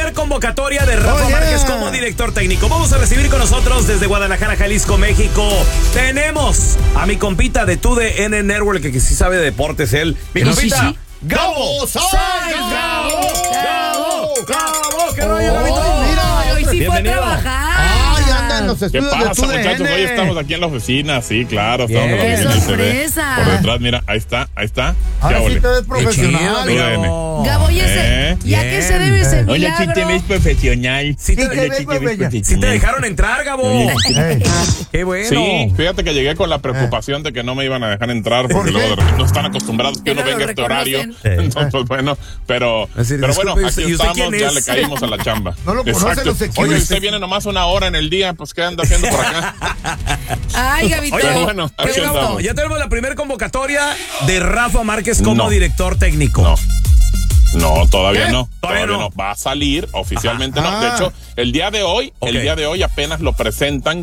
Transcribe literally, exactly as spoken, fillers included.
primer convocatoria de Rafa oh, yeah. Márquez como director técnico. Vamos a recibir con nosotros desde Guadalajara, Jalisco, México. Tenemos a mi compita de T U D N Network, que, que sí sabe de deportes él. Mi No, compita, sí, sí. Gabo Sáenz. Gabo, Gabo, Gabo, ¿qué rollo, Gabito? Oh, mira, Hoy sí fue a bienvenido. trabajar. Ay, anda en los ¿Qué estudios de pasa, T U D N. muchachos? Hoy estamos aquí en la oficina, sí, claro. Estamos Bien. en la ¡Qué oficina y se ve sorpresa! por detrás, mira, ahí está, ahí está. Ahora Ya sí ole. te ves Qué profesional. chido, Gabo. Gabo. Gabo, ¿y ese? Eh, ¿Y a qué se debe ese Hola, sí te ves milagro? profesional. Sí te, Sí te ves, pues, bella. sí te dejaron entrar, Gabo. Ey, Qué bueno. Sí, fíjate que llegué con la preocupación de que no me iban a dejar entrar porque ¿Por qué? luego de repente no están acostumbrados que Que uno no lo venga a este horario. reconocen. Entonces, pues, bueno, pero, Así, pero bueno, disculpe, aquí ¿y usted estamos, quién ya es? le caímos a la chamba. No lo conocen Exacto. los securities. Oye, usted viene nomás una hora en el día, pues ¿qué anda haciendo por acá? Ay, Gabito. Oye, Pero bueno, Qué aquí bueno. andamos. Ya tenemos la primera convocatoria de Rafa Márquez como No. director técnico. No. No, todavía ¿Qué? no. Todavía Todavía, no. no. Va a salir oficialmente, Ajá. no. De Ah. hecho, el día de hoy, Ok. el día de hoy apenas lo presentan